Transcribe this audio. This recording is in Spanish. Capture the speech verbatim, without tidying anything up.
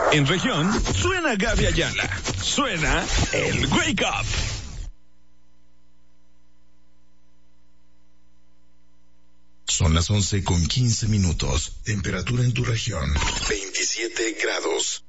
En región, suena Gaby Ayala. Suena el Wake Up. Son las once con quince minutos. Temperatura en tu región, veintisiete grados.